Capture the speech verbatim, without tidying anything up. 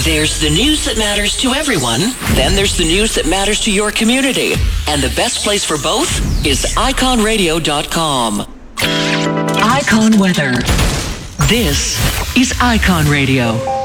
There's the news that matters to everyone. Then there's the news that matters to your community. And the best place for both is icon radio dot com. Icon Weather. This is Icon Radio.